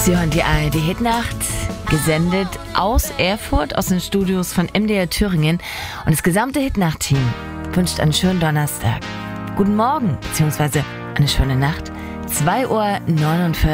Sie hören die ARD Hitnacht, gesendet aus Erfurt, aus den Studios von MDR Thüringen. Und das gesamte Hitnacht-Team wünscht einen schönen Donnerstag. Guten Morgen, beziehungsweise eine schöne Nacht. 2:49 Uhr.